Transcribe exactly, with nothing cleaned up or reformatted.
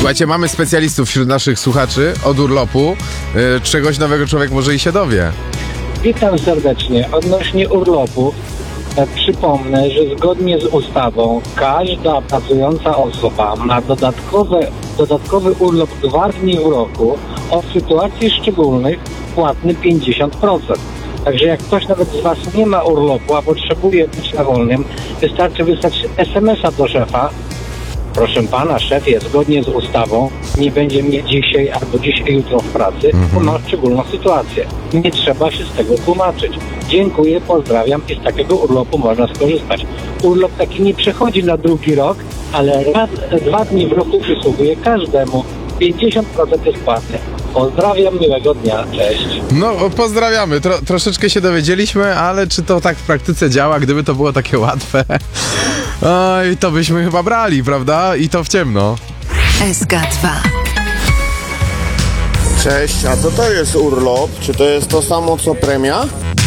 Słuchajcie, mamy specjalistów wśród naszych słuchaczy od urlopu. Yy, czegoś nowego człowiek może i się dowie. Witam serdecznie. Odnośnie urlopu e, przypomnę, że zgodnie z ustawą każda pracująca osoba ma dodatkowe, dodatkowy urlop dwa dni w roku, od sytuacji szczególnych płatny pięćdziesiąt procent. Także jak ktoś nawet z Was nie ma urlopu, a potrzebuje być na wolnym, wystarczy wysłać es em es a do szefa. Proszę pana, szefie, zgodnie z ustawą nie będzie mnie dzisiaj albo dzisiaj, jutro w pracy, bo mam szczególną sytuację. Nie trzeba się z tego tłumaczyć. Dziękuję, pozdrawiam i z takiego urlopu można skorzystać. Urlop taki nie przechodzi na drugi rok, ale raz, dwa dni w roku przysługuje każdemu. pięćdziesiąt procent jest płatne. Pozdrawiam, miłego dnia, cześć. No, pozdrawiamy. Tro, troszeczkę się dowiedzieliśmy, ale czy to tak w praktyce działa? Gdyby to było takie łatwe, oj, to byśmy chyba brali, prawda? I to w ciemno. S K dwa. Cześć, a co to jest urlop? Czy to jest to samo co premia?